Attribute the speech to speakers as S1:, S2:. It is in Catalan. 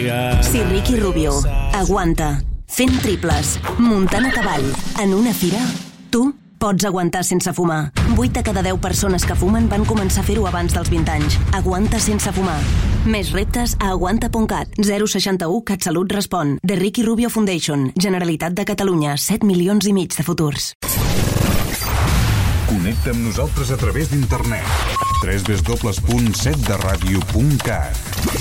S1: Si Ricky Rubio aguanta fent triples, muntant a cavall, en una fira, tu pots aguantar sense fumar. 8 de cada 10 persones que fumen van començar a fer-ho abans dels 20 anys. Aguanta sense fumar. Més reptes a aguanta.cat. 061 CatSalut respon. The Ricky Rubio Foundation. Generalitat de Catalunya. 7,5 milions de futurs.
S2: Connecta amb nosaltres a través d'internet. www.7deradio.cat